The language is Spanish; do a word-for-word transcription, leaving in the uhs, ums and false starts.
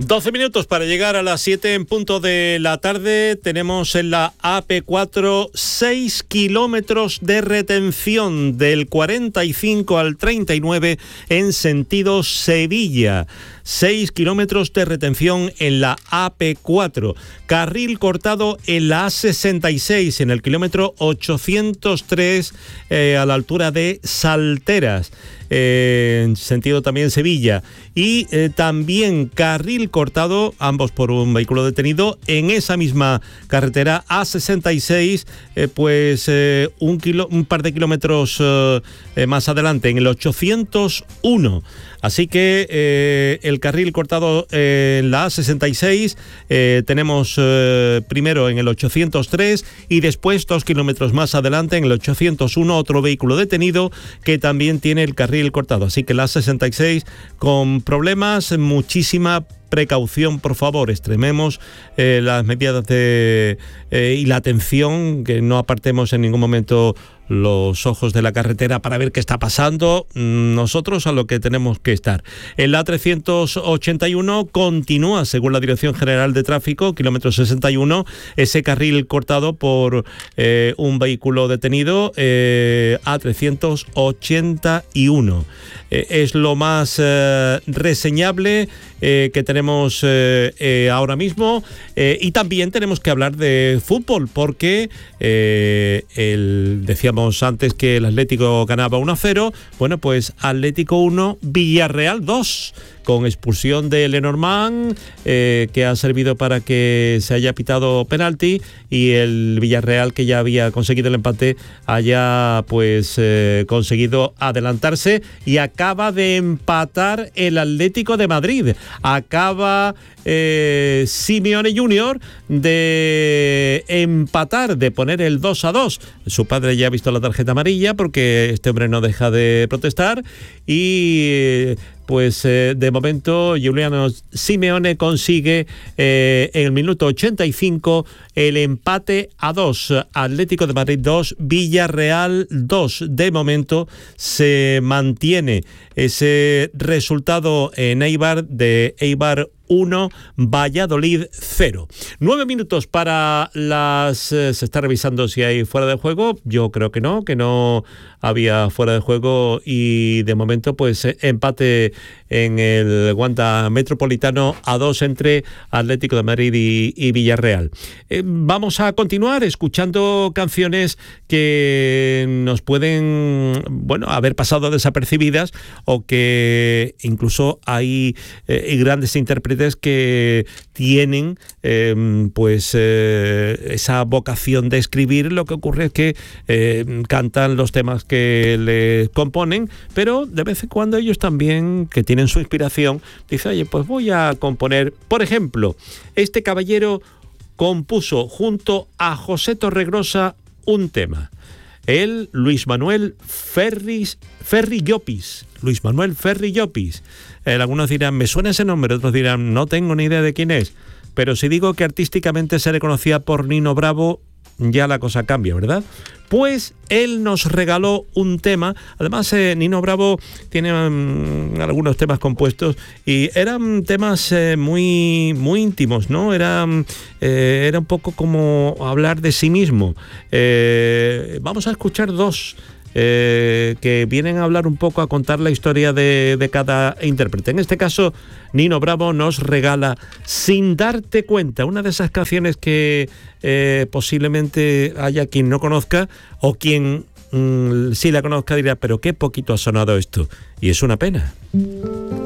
doce minutos para llegar a las siete en punto de la tarde. Tenemos en la A P cuatro seis kilómetros de retención del cuarenta y cinco al treinta y nueve en sentido Sevilla. seis kilómetros de retención en la A P cuatro. Carril cortado en la A sesenta y seis, en el kilómetro ochocientos tres, eh, a la altura de Salteras. Eh, en sentido también Sevilla, y eh, también carril cortado, ambos por un vehículo detenido, en esa misma carretera A sesenta y seis, eh, pues eh, un, kilo, un par de kilómetros eh, eh, más adelante, en el ochocientos uno. Así que eh, el carril cortado eh, en la A sesenta y seis eh, tenemos eh, primero en el ochocientos tres y después dos kilómetros más adelante en el ochocientos uno otro vehículo detenido que también tiene el carril cortado. Así que la A sesenta y seis con problemas, muchísima precaución, por favor, extrememos eh, las medidas de, eh, y la atención, que no apartemos en ningún momento los ojos de la carretera para ver qué está pasando. Nosotros a lo que tenemos que estar. En la A trescientos ochenta y uno continúa, según la Dirección General de Tráfico, kilómetro sesenta y uno, ese carril cortado por eh, un vehículo detenido, eh, A trescientos ochenta y uno. Eh, es lo más eh, reseñable eh, que tenemos eh, eh, ahora mismo, eh, y también tenemos que hablar de fútbol porque eh, el, decíamos antes que el Atlético ganaba uno a cero, bueno, pues Atlético uno, Villarreal dos, con expulsión de Lenormand, eh, que ha servido para que se haya pitado penalti, y el Villarreal, que ya había conseguido el empate, haya pues eh, conseguido adelantarse, y acaba de empatar el Atlético de Madrid. Acaba eh, Simeone Junior de empatar, de poner el dos a dos. Su padre ya ha visto la tarjeta amarilla porque este hombre no deja de protestar, y pues eh, de momento Giuliano Simeone consigue eh, en el minuto ochenta y cinco el empate a dos. Atlético de Madrid dos, Villarreal dos. De momento se mantiene ese resultado en Eibar, de Eibar uno, Valladolid cero. Nueve minutos para las... Eh, se está revisando si hay fuera de juego. Yo creo que no, que no había fuera de juego, y de momento pues empate en el Wanda Metropolitano a dos entre Atlético de Madrid y, y Villarreal. Eh, vamos a continuar escuchando canciones que nos pueden, bueno, haber pasado desapercibidas, o que incluso hay eh, grandes intérpretes que tienen eh, pues eh, esa vocación de escribir. Lo que ocurre es que eh, cantan los temas que les componen, pero de vez en cuando ellos también, que tienen su inspiración, dicen, oye, pues voy a componer. Por ejemplo, este caballero compuso junto a José Torregrosa un tema. Él, Luis Manuel Ferris, Ferri Llopis. Luis Manuel Ferri Llopis. Eh, algunos dirán, me suena ese nombre, otros dirán, no tengo ni idea de quién es. Pero si digo que artísticamente se le conocía por Nino Bravo, ya la cosa cambia, ¿verdad? Pues él nos regaló un tema. Además, eh, Nino Bravo tiene um, algunos temas compuestos, y eran temas eh, muy, muy íntimos, ¿no? Era, eh, era un poco como hablar de sí mismo. Eh, vamos a escuchar dos Eh, que vienen a hablar un poco, a contar la historia de, de cada intérprete. En este caso, Nino Bravo nos regala Sin darte cuenta, una de esas canciones que eh, posiblemente haya quien no conozca, o quien mm, sí la conozca dirá, pero qué poquito ha sonado esto, y es una pena.